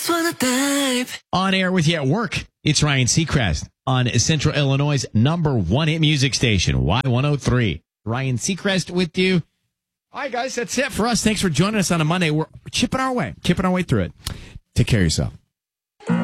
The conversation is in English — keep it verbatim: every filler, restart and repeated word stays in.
On air with you at work, it's Ryan Seacrest on Central Illinois' number one hit music station, Y one oh three. Ryan Seacrest with you. All right, guys, that's it for us. Thanks for joining us on a Monday. We're chipping our way, chipping our way through it. Take care of yourself.